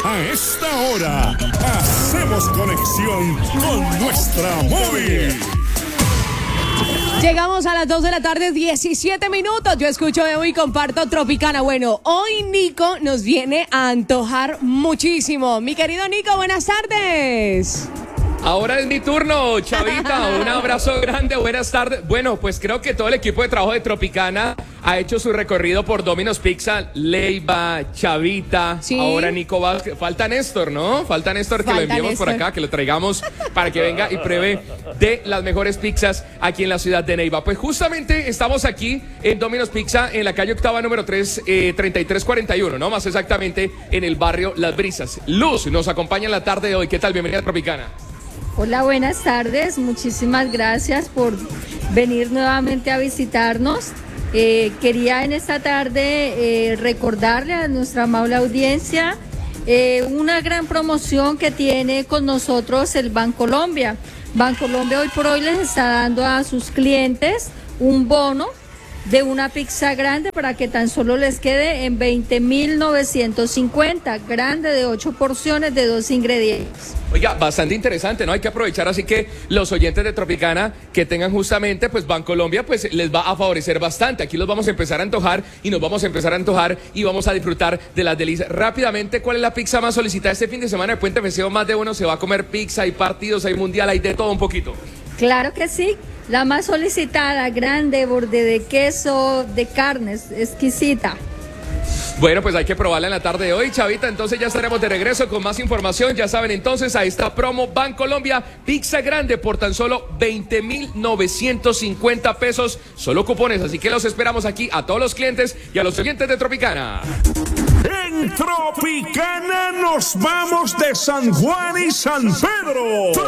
A esta hora, hacemos conexión con nuestra móvil. Llegamos a las 2 de la tarde, 17 minutos. Yo escucho y comparto Tropicana. Bueno, hoy Nico nos viene a antojar muchísimo. Mi querido Nico, buenas tardes. Ahora es mi turno, Chavita, un abrazo grande, buenas tardes. Bueno, pues creo que todo el equipo de trabajo de Tropicana ha hecho su recorrido por Domino's Pizza, Leiva, Chavita, sí. Ahora Nico Vázquez, falta Néstor, ¿no? Falta Néstor que lo enviemos por acá, que lo traigamos para que venga y pruebe de las mejores pizzas aquí en la ciudad de Neiva. Pues justamente estamos aquí en Domino's Pizza, en la calle Octava número 3, 3341, ¿no? Más exactamente en el barrio Las Brisas. Luz nos acompaña en la tarde de hoy. ¿Qué tal? Bienvenida a Tropicana. Hola, buenas tardes. Muchísimas gracias por venir nuevamente a visitarnos. Quería en esta tarde recordarle a nuestra amable audiencia una gran promoción que tiene con nosotros el Bancolombia. Bancolombia hoy por hoy les está dando a sus clientes un bono de una pizza grande para que tan solo les quede en 20,950, grande de 8 porciones de 2 ingredientes. Oiga, bastante interesante, ¿no? Hay que aprovechar, así que los oyentes de Tropicana que tengan justamente, pues Bancolombia, pues les va a favorecer bastante. Aquí los vamos a empezar a antojar y nos vamos a empezar a antojar y vamos a disfrutar de las delicias. Rápidamente, ¿cuál es la pizza más solicitada este fin de semana de Puente Festivo? Más de uno se va a comer pizza, hay partidos, hay mundial, hay de todo un poquito. Claro que sí. La más solicitada, grande, borde de queso, de carnes, exquisita. Bueno, pues hay que probarla en la tarde de hoy, Chavita. Entonces ya estaremos de regreso con más información. Ya saben, entonces, a esta promo Bancolombia, pizza grande por tan solo 20,950 pesos. Solo cupones, así que los esperamos aquí a todos los clientes y a los oyentes de Tropicana. En Tropicana nos vamos de San Juan y San Pedro.